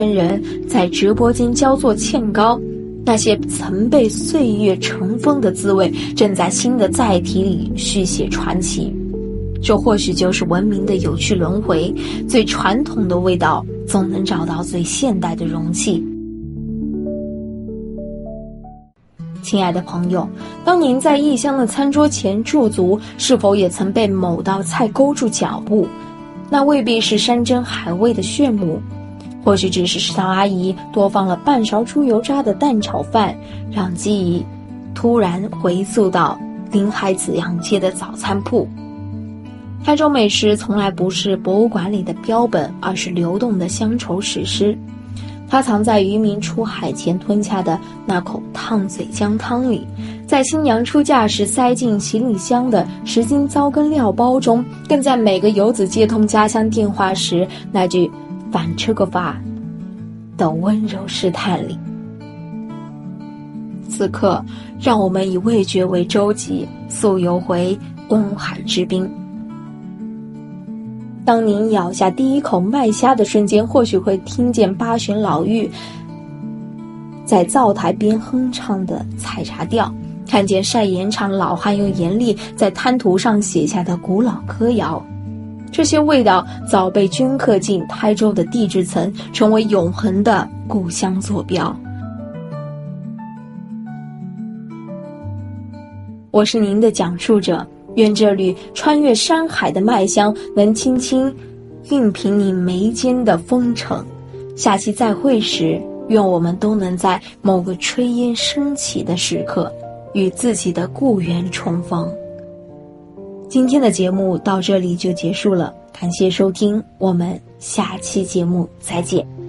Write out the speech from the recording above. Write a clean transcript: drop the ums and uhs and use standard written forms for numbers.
人在直播间交错嵌膏，那些曾被岁月尘封的滋味正在新的载体里续写传奇。这或许就是文明的有趣轮回，最传统的味道总能找到最现代的容器。亲爱的朋友，当您在异乡的餐桌前驻足，是否也曾被某道菜勾住脚步？那未必是山珍海味的炫目，或许只是食堂阿姨多放了半勺猪油渣的蛋炒饭，让记忆突然回溯到临海子阳街的早餐铺。台州美食从来不是博物馆里的标本，而是流动的乡愁史诗。它藏在渔民出海前吞下的那口烫嘴姜汤里，在新娘出嫁时塞进行李箱的10斤糟羹料包中，更在每个游子接通家乡电话时那句反吃个法的温柔试探里。此刻，让我们以味觉为舟楫，溯游回东海之滨。当您咬下第一口麦虾的瞬间，或许会听见八旬老妪在灶台边哼唱的采茶调，看见晒盐场老汉用盐粒在滩涂上写下的古老歌谣。这些味道早被镌刻进台州的地质层，成为永恒的故乡坐标。我是您的讲述者，愿这缕穿越山海的麦香能轻轻熨平你眉间的风尘。下期再会时，愿我们都能在某个炊烟升起的时刻，与自己的故园重逢。今天的节目到这里就结束了，感谢收听，我们下期节目再见。